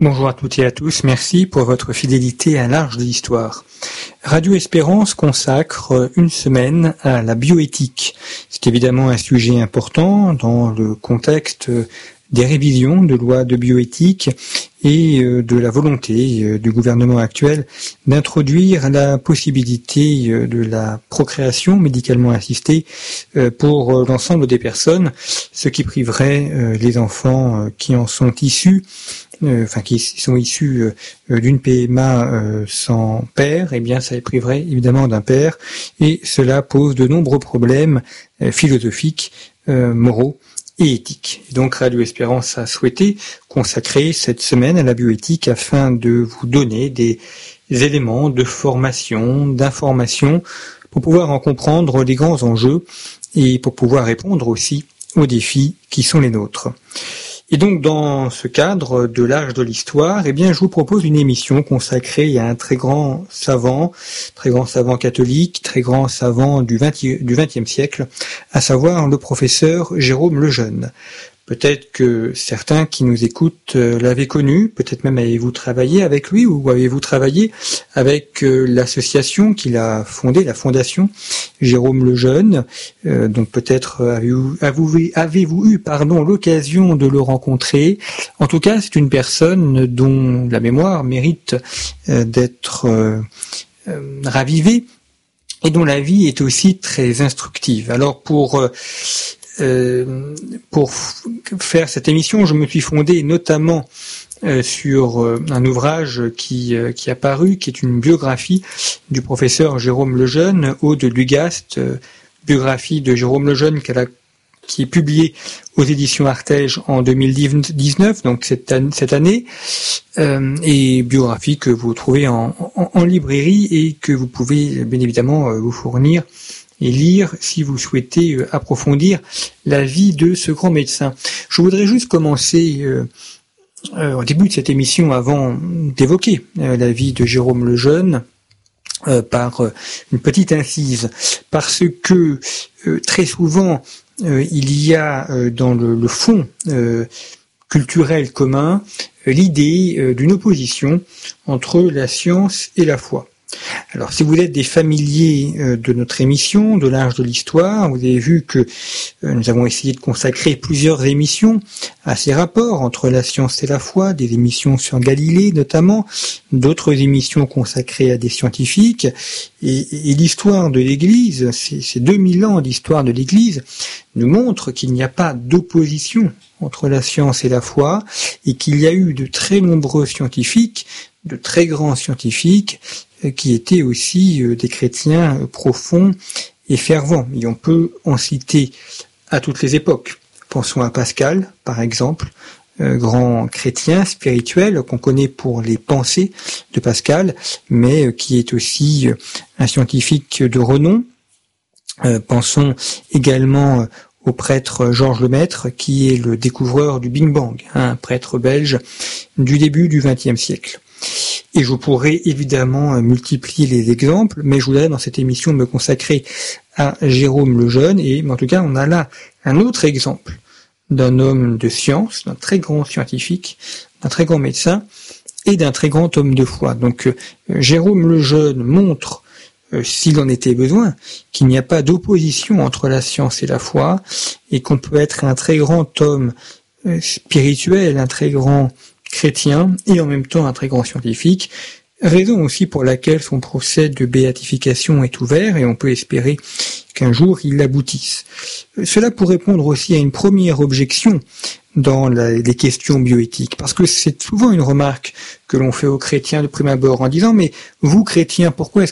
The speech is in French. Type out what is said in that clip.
Bonjour à toutes et à tous, merci pour votre fidélité à l'Arche de l'Histoire. Radio Espérance consacre une semaine à la bioéthique. C'est évidemment un sujet important dans le contexte des révisions de lois de bioéthique et de la volonté du gouvernement actuel d'introduire la possibilité de la procréation médicalement assistée pour l'ensemble des personnes, ce qui priverait les enfants qui en sont issus qui sont issus d'une PMA sans père, eh bien ça les priverait évidemment d'un père, et cela pose de nombreux problèmes philosophiques, moraux et éthiques. Et donc Radio Espérance a souhaité consacrer cette semaine à la bioéthique afin de vous donner des éléments de formation, d'information, pour pouvoir en comprendre les grands enjeux et pour pouvoir répondre aussi aux défis qui sont les nôtres. Et donc, dans ce cadre de l'Arche de l'Histoire, eh bien, je vous propose une émission consacrée à un très grand savant catholique, très grand savant du XXe siècle, à savoir le professeur Jérôme Lejeune. Peut-être que certains qui nous écoutent l'avaient connu, peut-être même avez-vous travaillé avec lui ou avez-vous travaillé avec l'association qu'il a fondée, la fondation Jérôme Lejeune. Donc peut-être avez-vous eu l'occasion de le rencontrer. En tout cas, c'est une personne dont la mémoire mérite d'être ravivée et dont la vie est aussi très instructive. Alors pour faire cette émission, je me suis fondé notamment sur un ouvrage qui a paru, qui est une biographie du professeur Jérôme Lejeune, Aude Lugast, biographie de Jérôme Lejeune qui est publiée aux éditions Artege en 2019, donc cette année, et biographie que vous trouvez en librairie et que vous pouvez bien évidemment vous fournir et lire si vous souhaitez approfondir la vie de ce grand médecin. Je voudrais juste commencer au début de cette émission, avant d'évoquer la vie de Jérôme Lejeune, par une petite incise, parce que très souvent il y a dans le fond culturel commun l'idée d'une opposition entre la science et la foi. Alors, si vous êtes des familiers de notre émission, de l'Arche de l'Histoire, vous avez vu que nous avons essayé de consacrer plusieurs émissions à ces rapports entre la science et la foi, des émissions sur Galilée notamment, d'autres émissions consacrées à des scientifiques, et l'histoire de l'Église, ces 2000 ans d'histoire de l'Église, nous montrent qu'il n'y a pas d'opposition entre la science et la foi, et qu'il y a eu de très nombreux scientifiques, de très grands scientifiques, qui étaient aussi des chrétiens profonds et fervents. Et on peut en citer à toutes les époques. Pensons à Pascal, par exemple, grand chrétien spirituel qu'on connaît pour les pensées de Pascal, mais qui est aussi un scientifique de renom. Pensons également au prêtre Georges Lemaître, qui est le découvreur du Big Bang, un prêtre belge du début du XXe siècle. Et je pourrais évidemment multiplier les exemples, mais je voudrais dans cette émission me consacrer à Jérôme Lejeune, et en tout cas on a là un autre exemple d'un homme de science, d'un très grand scientifique, d'un très grand médecin et d'un très grand homme de foi. Donc Jérôme Lejeune montre, s'il en était besoin, qu'il n'y a pas d'opposition entre la science et la foi, et qu'on peut être un très grand homme spirituel, un très grand chrétien et en même temps un très grand scientifique, raison aussi pour laquelle son procès de béatification est ouvert et on peut espérer qu'un jour il aboutisse. Cela pour répondre aussi à une première objection dans les questions bioéthiques, parce que c'est souvent une remarque que l'on fait aux chrétiens de prime abord en disant « mais vous chrétiens, pourquoi est-ce